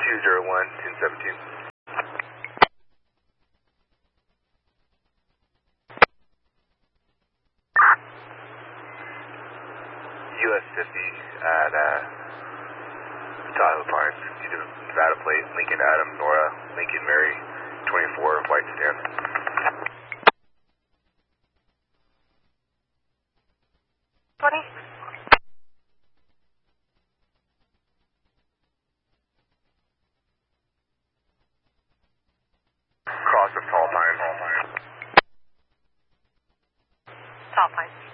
201-1017. US 50 at Tahoe Pines. Nevada plate, Lincoln Adam, Nora, Lincoln Mary, 24, white sedan. Cross of Tall Pines. Tall Pines.